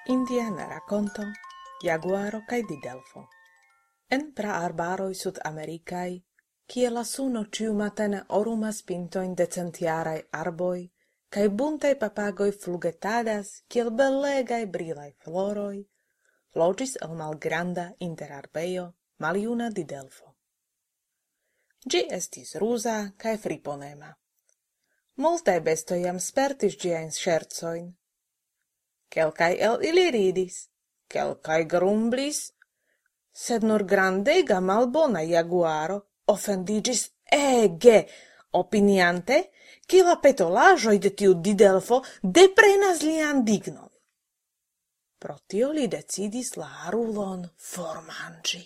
Indiana racconto Jaguaro kaj Didelfo. En praarbaroj Sud-Amerikaj, kie la suno ĉiumatene orumas pintojn de centjaraj arboj, kaj buntaj papagoj flugetadas kiel belegaj brilaj floroj, loĝis el malgranda interarbejo maljuna Didelfo. Ĝi estis ruza kaj friponema. Multaj bestoj jam spertis ĝiajn ŝercojn. Kelkaj el ili ridis, kelkaj grumblis, sed nur grandega malbona Jaguaro ofendiĝis ege, opiniante, ke la petolaĵoj de tiu Didelfo deprenas lian dignon. Pro tio li decidis la harulon formanĝi.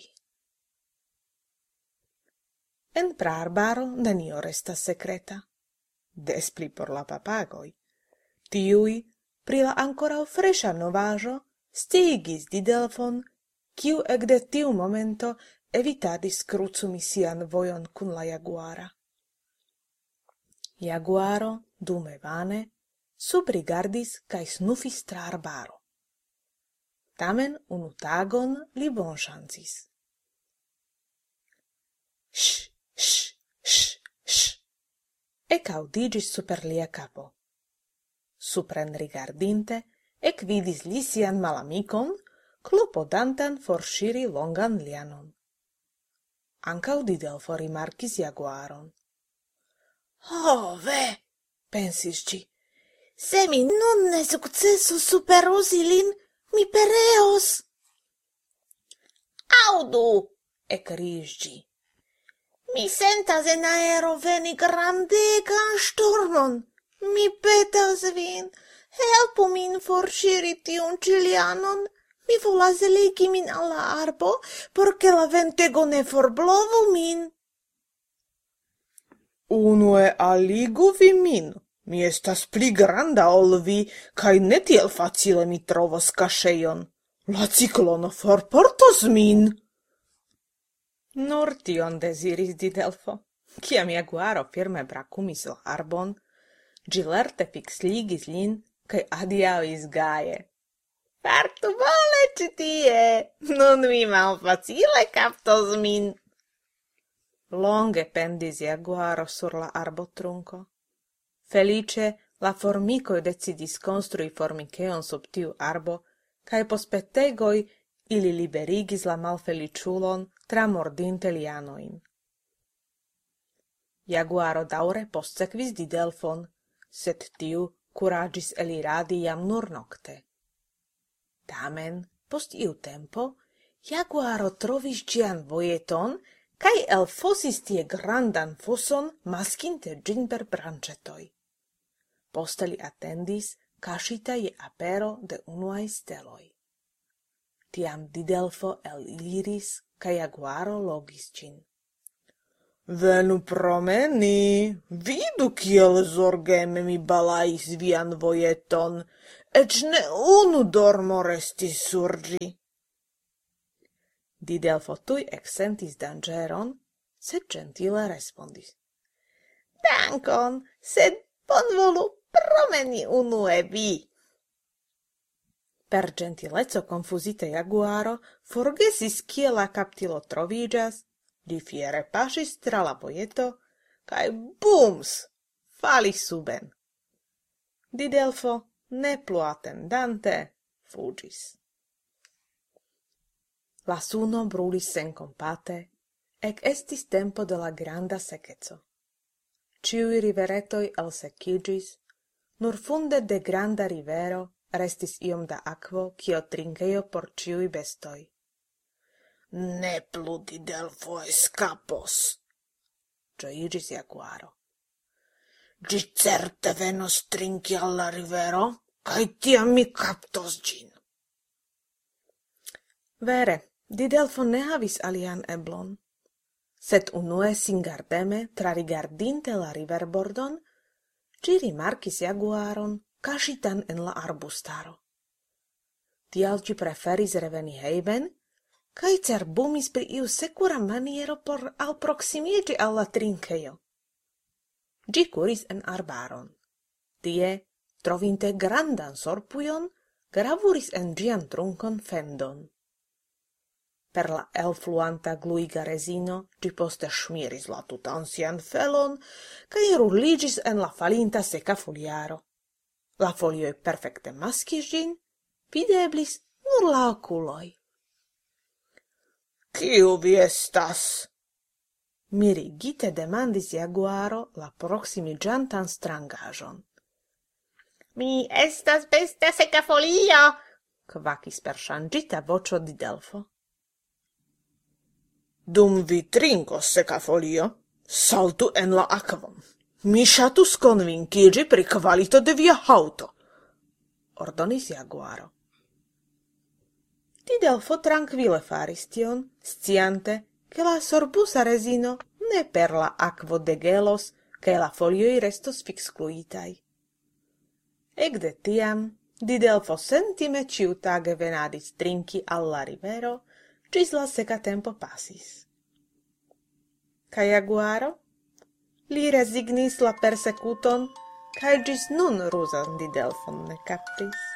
En praarbaro nenio restas sekreta, des pli por la papagoj. Tiuj pri la ankoraŭ freŝa novaĵo sciigis Didelfon, kiu ekde tiu momento evitadis krucumi sian vojon kun la Jaguara. Jaguaro, dume vane, subrigardis kaj snufis tra arbaro. Tamen unu tagon li bonŝancis. Ŝ, ŝ, ŝ, ŝ, ekaŭdiĝis super lia kapo. Supren rigardinte, ekvidis li sian malamikon, klopodantan forŝiri longan lianon. Ankaŭ Didelfo rimarkis Jaguaron. Ho ve, pensis ĝi, se mi nun ne sukcesus superuzi lin, mi pereos. Aŭdu, ekkriis ĝi. Mi sentas en aero veni grandegan ŝtormon. Mi petas vin, helpu min forŝiri tiun ĉi lianon. Mi volas legi min al la arbo, por ke la ventego ne forblovu min. Unue alligu vi min. Mi estas pli granda ol vi, kaj ne tiel facile mi trovos kaŝejon. La ciklono forportos min. Nur tion deziris Didelfo. Kiam Jaguaro firme brakumis la arbon, ĝi lerte fiksligis lin kaj adiaŭis gaje. Fartu bone ĉi tie, nun mi malfacile kaptos min. Longe pendis Jaguaro sur la arbotrunko. Feliĉe la formikoj decidis konstrui formikejon sub tiu arbo, kaj post petegoj ili liberigis la malfeliĉulon tramordinte lianojn. Jaguaro daŭre postsekvis Didelfon, sed tiu kuraĝis eliradi jam nur nokte. Tamen, post iu tempo, Jaguaro trovis ĝian vojeton kaj elfosis tie grandan foson, maskinte ĝin per branĉetoj. Poste li atendis, kaŝita je apero de unuaj steloj. Tiam Didelfo eliris kaj Jaguaro logis ĝin. Venu promeni, vidu kiel zorgeme mi balais vian vojeton, eĉ ne unu dormo restis sur ĝi. Didelfo tuj eksentis danĝeron, sed ĝentile respondis. Dankon, sed bonvolu promeni unue vi. Per ĝentileco konfuzita Jaguaro forgesis kie la kaptilo troviĝas, li fiere paŝis tra la vojeto, kaj bums! Falis suben. Didelfo, ne plu atendante, fuĝis. La suno brulis senkompate, ekestis tempo de la granda sekeco. Ĉiuj riveretoj elsekiĝis, nur funde de granda rivero restis iom da akvo kiel trinkejo por ĉiuj bestoj. Ne plu Didelfo eskapos, ĝojiĝis Jaguaro. Ĝi certe venos trinki al la rivero, kaj tiam mi kaptos ĝin. Vere, Didelfo ne havis alian eblon, sed unue singardeme trarigardinte la riverbordon, ĝi rimarkis Jaguaron kaŝitan en la arbustaro. Tial ĝi preferis reveni hejmen, kaj cerbumis pri iu sekura maniero por alproksimiĝi al la trinkejo. Ĝi kuris en arbaron. Tie, trovinte grandan sorpujon, gravuris en gian trunkon fendon. Per la elfluanta gluiga resino ĝi poste ŝmiris la tutan sian felon kaj ruliĝis en la falinta seka foliaro. La folioj perfekte maskis ĝin, videblis nur la okuloj. Kiu vi estas? Mirigite demandis Jaguaro la proksimiĝantan strangaĵon. Mi estas besta seka folio, kvakis per ŝanĝita voĉo Didelfo. Dum vi trinkos seka folio, saltu en la akvon. Mi ŝatus konvinkiĝi pri kvalito de via haŭto, ordonis Jaguaro. Didelfo trankvile faris tion, sciante, che la sorbusa resino ne per la akvo degelos, kaj la folioj restos fikskluitaj. Ekde tiam Didelfo sentime ĉiutage venadis trinki al la rivero, ĝis la seka tempo pasis. Kaj Jaguaro? Li rezignis la persekuton, kaj ĝis nun ruzan Didelfon ne kaptis.